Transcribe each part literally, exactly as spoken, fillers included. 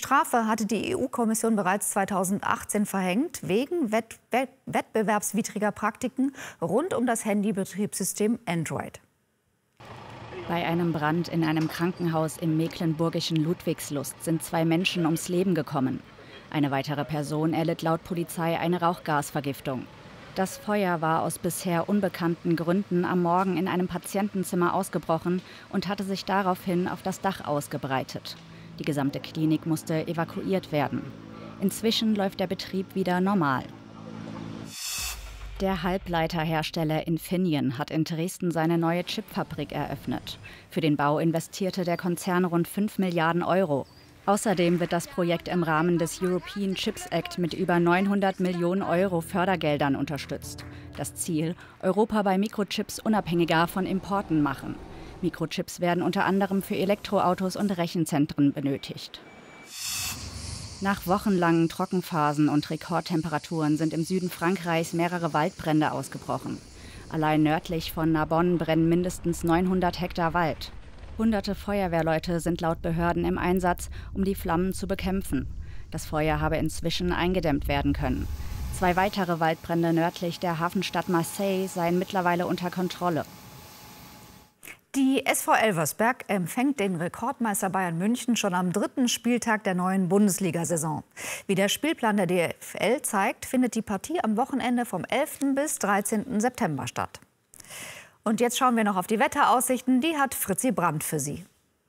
Strafe hatte die E U-Kommission bereits zweitausendachtzehn verhängt, wegen Wett Wett wettbewerbswidriger Praktiken rund um das Handybetriebssystem Android. Bei einem Brand in einem Krankenhaus im mecklenburgischen Ludwigslust sind zwei Menschen ums Leben gekommen. Eine weitere Person erlitt laut Polizei eine Rauchgasvergiftung. Das Feuer war aus bisher unbekannten Gründen am Morgen in einem Patientenzimmer ausgebrochen und hatte sich daraufhin auf das Dach ausgebreitet. Die gesamte Klinik musste evakuiert werden. Inzwischen läuft der Betrieb wieder normal. Der Halbleiterhersteller Infineon hat in Dresden seine neue Chipfabrik eröffnet. Für den Bau investierte der Konzern rund fünf Milliarden Euro. Außerdem wird das Projekt im Rahmen des European Chips Act mit über neunhundert Millionen Euro Fördergeldern unterstützt. Das Ziel: Europa bei Mikrochips unabhängiger von Importen machen. Mikrochips werden unter anderem für Elektroautos und Rechenzentren benötigt. Nach wochenlangen Trockenphasen und Rekordtemperaturen sind im Süden Frankreichs mehrere Waldbrände ausgebrochen. Allein nördlich von Narbonne brennen mindestens neunhundert Hektar Wald. Hunderte Feuerwehrleute sind laut Behörden im Einsatz, um die Flammen zu bekämpfen. Das Feuer habe inzwischen eingedämmt werden können. Zwei weitere Waldbrände nördlich der Hafenstadt Marseille seien mittlerweile unter Kontrolle. Die S V Elversberg empfängt den Rekordmeister Bayern München schon am dritten Spieltag der neuen Bundesliga-Saison. Wie der Spielplan der D F L zeigt, findet die Partie am Wochenende vom elften bis dreizehnten September statt. Und jetzt schauen wir noch auf die Wetteraussichten. Die hat Fritzi Brandt für Sie.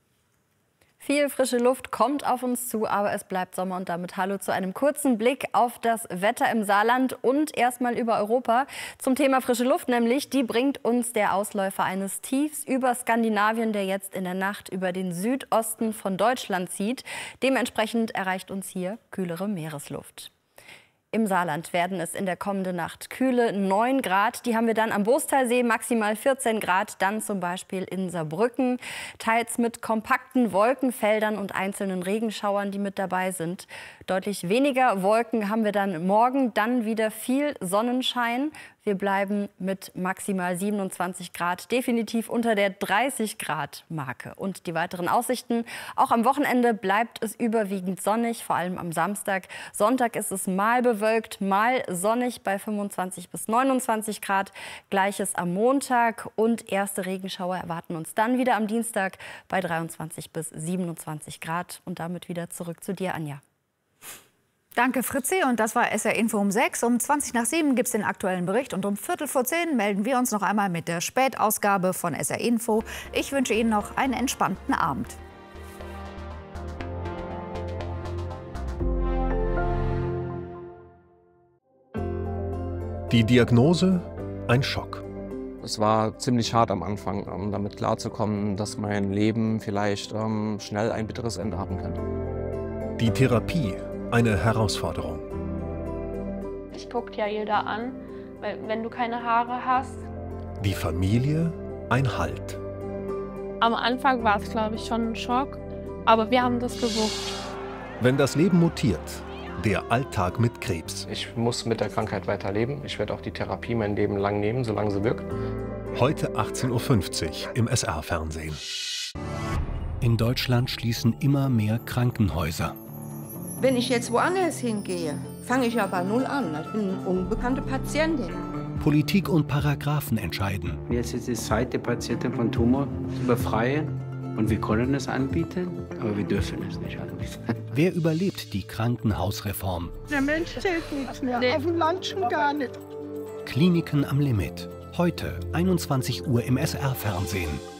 Viel frische Luft kommt auf uns zu, aber es bleibt Sommer und damit hallo zu einem kurzen Blick auf das Wetter im Saarland und erstmal über Europa. Zum Thema frische Luft nämlich, die bringt uns der Ausläufer eines Tiefs über Skandinavien, der jetzt in der Nacht über den Südosten von Deutschland zieht. Dementsprechend erreicht uns hier kühlere Meeresluft. Im Saarland werden es in der kommenden Nacht kühle neun Grad. Die haben wir dann am Boostalsee, maximal vierzehn Grad. Dann zum Beispiel in Saarbrücken, teils mit kompakten Wolkenfeldern und einzelnen Regenschauern, die mit dabei sind. Deutlich weniger Wolken haben wir dann morgen, dann wieder viel Sonnenschein. Wir bleiben mit maximal siebenundzwanzig Grad definitiv unter der dreißig Grad Marke. Und die weiteren Aussichten: Auch am Wochenende bleibt es überwiegend sonnig, vor allem am Samstag. Sonntag ist es mal bewölkt, mal sonnig bei fünfundzwanzig bis neunundzwanzig Grad. Gleiches am Montag und erste Regenschauer erwarten uns dann wieder am Dienstag bei dreiundzwanzig bis siebenundzwanzig Grad. Und damit wieder zurück zu dir, Anja. Danke, Fritzi. Und das war S R Info um sechs. Um zwanzig nach sieben gibt es den aktuellen Bericht. Und um Viertel vor zehn melden wir uns noch einmal mit der Spätausgabe von S R Info. Ich wünsche Ihnen noch einen entspannten Abend. Die Diagnose: ein Schock. Es war ziemlich hart am Anfang, um damit klarzukommen, dass mein Leben vielleicht ähm, schnell ein bitteres Ende haben könnte. Die Therapie: eine Herausforderung. Ich guckt ja jeder an, weil wenn du keine Haare hast. Die Familie: ein Halt. Am Anfang war es, glaube ich, schon ein Schock, aber wir haben das gewuppt. Wenn das Leben mutiert: der Alltag mit Krebs. Ich muss mit der Krankheit weiterleben. Ich werde auch die Therapie mein Leben lang nehmen, solange sie wirkt. Heute achtzehn Uhr fünfzig im S R-Fernsehen. In Deutschland schließen immer mehr Krankenhäuser. Wenn ich jetzt woanders hingehe, fange ich ja bei Null an. Ich bin eine unbekannte Patientin. Politik und Paragraphen entscheiden. Jetzt ist es Zeit, die Patienten von Tumor zu befreien. Und wir können es anbieten, aber wir dürfen es nicht anbieten. Wer überlebt die Krankenhausreform? Der Mensch zählt nichts mehr, nee. Auf dem Land schon gar nicht. Kliniken am Limit. Heute einundzwanzig Uhr im S R-Fernsehen.